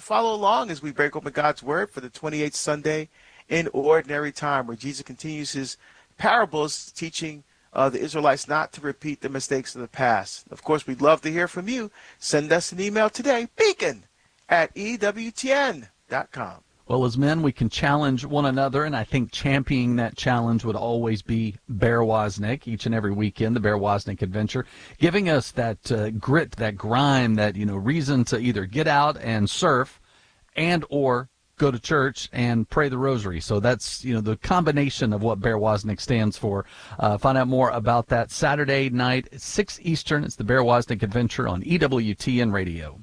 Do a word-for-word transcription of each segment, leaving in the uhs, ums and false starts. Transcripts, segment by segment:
follow along as we break open God's Word for the twenty-eighth Sunday in Ordinary Time, where Jesus continues his parables teaching uh, the Israelites not to repeat the mistakes of the past. Of course, we'd love to hear from you. Send us an email today, beacon at E W T N dot com. Well, as men, we can challenge one another, and I think championing that challenge would always be Bear Wozniak each and every weekend, the Bear Wozniak Adventure, giving us that uh, grit, that grime, that, you know, reason to either get out and surf and or go to church and pray the rosary. So that's, you know, the combination of what Bear Wozniak stands for. Uh, find out more about that Saturday night at six Eastern. It's the Bear Wozniak Adventure on E W T N Radio.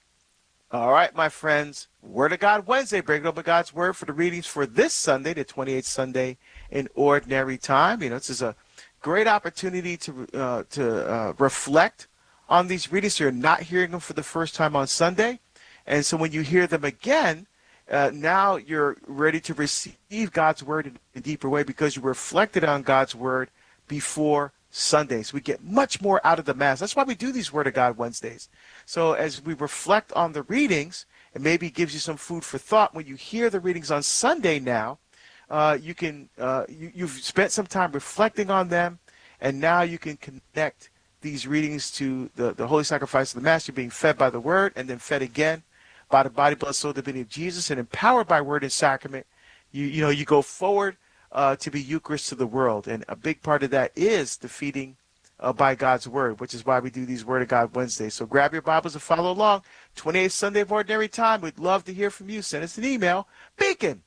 All right, my friends, Word of God Wednesday, breaking open God's Word for the readings for this Sunday, the twenty-eighth Sunday in Ordinary Time. You know, this is a great opportunity to uh, to uh, reflect on these readings. So you're not hearing them for the first time on Sunday. And so when you hear them again, uh, now you're ready to receive God's Word in a deeper way because you reflected on God's Word before Sundays. We get much more out of the Mass. That's why we do these Word of God Wednesdays. So as we reflect on the readings, it maybe gives you some food for thought. When you hear the readings on Sunday now, uh, you can uh, you, you've spent some time reflecting on them, and now you can connect these readings to the, the holy sacrifice of the Mass. You're being fed by the Word and then fed again by the body, blood, soul, divinity of Jesus, and empowered by Word and Sacrament. You you know you go forward uh, to be Eucharist to the world, and a big part of that is the feeding Uh, by God's Word, which is why we do these Word of God Wednesdays. So grab your Bibles and follow along. twenty-eighth Sunday of Ordinary Time. We'd love to hear from you. Send us an email, beacon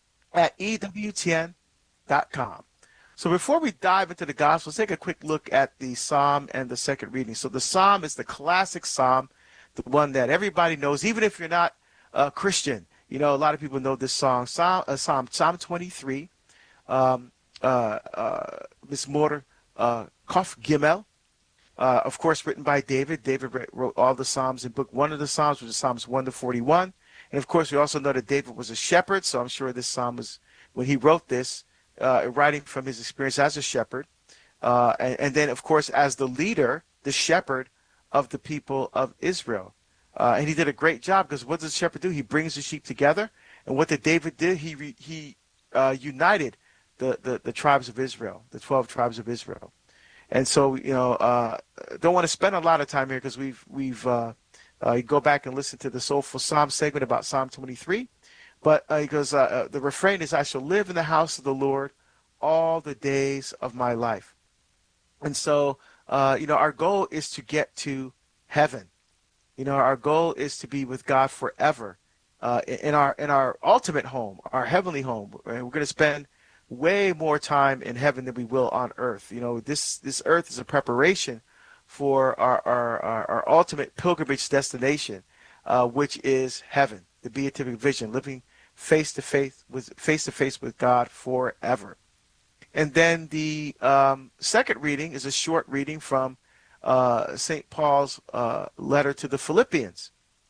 at E W T N dot com. So before we dive into the Gospel, let's take a quick look at the Psalm and the second reading. So the Psalm is the classic Psalm, the one that everybody knows, even if you're not a Christian. You know, a lot of people know this song, Psalm, uh, Psalm, Psalm twenty-three, um, uh, uh, Mizmor uh, Kaf Gimel, uh, of course, written by David. David wrote all the Psalms in book one of the Psalms, which is Psalms one to forty-one. And of course, we also know that David was a shepherd, so I'm sure this Psalm was, when he wrote this, uh, writing from his experience as a shepherd. Uh, and, and then, of course, as the leader, the shepherd of the people of Israel. Uh, and he did a great job, because what does the shepherd do? He brings the sheep together. And what did David do? He re, he uh, united the, the, the tribes of Israel, the twelve tribes of Israel. And so, you know, uh, don't want to spend a lot of time here because we've, we've uh, uh, you go back and listen to the Soulful Psalm segment about Psalm twenty-three. But uh, he goes, uh, uh, the refrain is, I shall live in the house of the Lord all the days of my life. And so, uh, you know, our goal is to get to heaven. You know, our goal is to be with God forever uh, in our in our ultimate home, our heavenly home. And we're going to spend way more time in heaven than we will on earth. You know, this this earth is a preparation for our our, our, our ultimate pilgrimage destination, uh, which is heaven, the beatific vision, living face to face with face to face with God forever. And then the um, second reading is a short reading from uh, Saint Paul's uh, letter to the Philippians.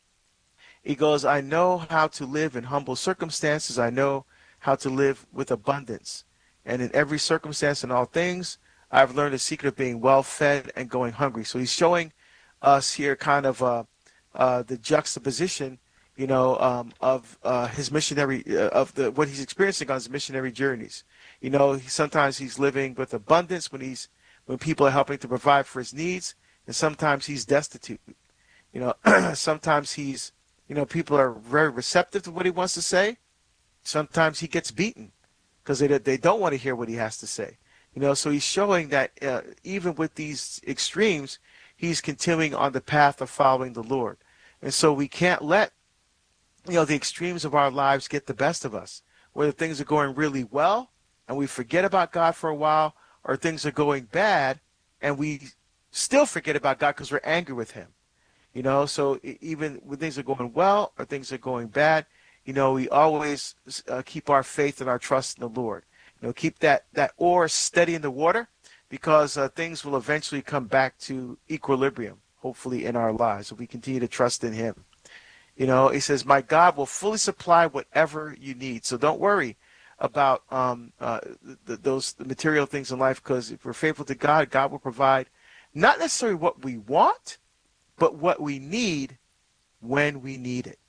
He goes, I know how to live in humble circumstances. I know how to live with abundance. And in every circumstance and all things, I've learned the secret of being well fed and going hungry. So he's showing us here kind of uh, uh, the juxtaposition, you know, um, of uh, his missionary, uh, of the what he's experiencing on his missionary journeys. You know, he, sometimes he's living with abundance when he's when people are helping to provide for his needs, and sometimes he's destitute. You know, sometimes he's, you know, people are very receptive to what he wants to say. Sometimes he gets beaten because they they don't want to hear what he has to say. You know, so he's showing that uh, even with these extremes, he's continuing on the path of following the Lord. And so we can't let, you know, the extremes of our lives get the best of us, whether things are going really well and we forget about God for a while, or things are going bad and we still forget about God because we're angry with him. You know, so even when things are going well or things are going bad, you know, we always uh, keep our faith and our trust in the Lord. You know, keep that, that oar steady in the water, because uh, things will eventually come back to equilibrium, hopefully, in our lives, if we continue to trust in him. You know, he says, my God will fully supply whatever you need. So don't worry about um, uh, the, those the material things in life, because if we're faithful to God, God will provide not necessarily what we want, but what we need when we need it.